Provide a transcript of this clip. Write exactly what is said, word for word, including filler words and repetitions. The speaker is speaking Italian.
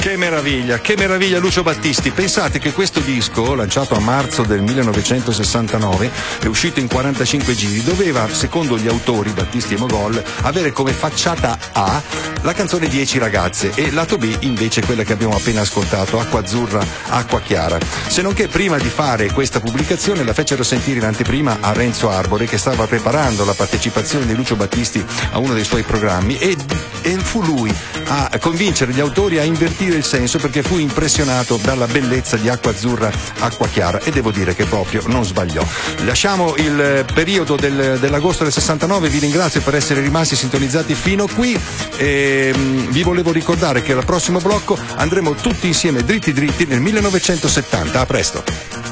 Che meraviglia, che meraviglia Lucio Battisti. Pensate che questo disco, lanciato a marzo del millenovecentosessantanove, è uscito in quarantacinque giri, doveva, secondo gli autori Battisti e Mogol, avere come facciata A la canzone Dieci ragazze e lato B invece quella che abbiamo appena ascoltato, Acqua azzurra, acqua chiara. Se non che prima di fare questa pubblicazione la fecero sentire in anteprima a Renzo Arbore, che stava preparando la partecipazione di Lucio Battisti a uno dei suoi programmi, e, e fu lui a convincere gli autori a invertire il senso, perché fu impressionato dalla bellezza di Acqua azzurra, acqua chiara, e devo dire che proprio non sbagliò. Lasciamo il periodo del, dell'agosto del sessantanove, vi ringrazio per essere rimasti sintonizzati fino qui e mh, vi volevo ricordare che al prossimo blocco andremo tutti insieme dritti dritti nel millenovecentosettanta. A presto.